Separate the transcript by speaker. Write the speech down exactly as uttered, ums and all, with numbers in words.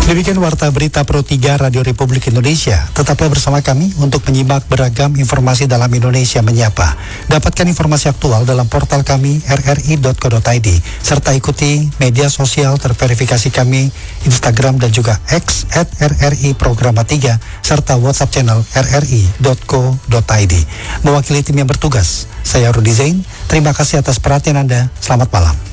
Speaker 1: Demikian Warta Berita Pro tiga Radio Republik Indonesia. Tetaplah bersama kami untuk menyimak beragam informasi dalam Indonesia Menyapa. Dapatkan informasi aktual dalam portal kami r r i dot co dot i d serta ikuti media sosial terverifikasi kami Instagram dan juga X at r r i programa tiga serta WhatsApp channel r r i dot co dot i d. Mewakili tim yang bertugas, saya Rudi Zain. Terima kasih atas perhatian Anda. Selamat malam.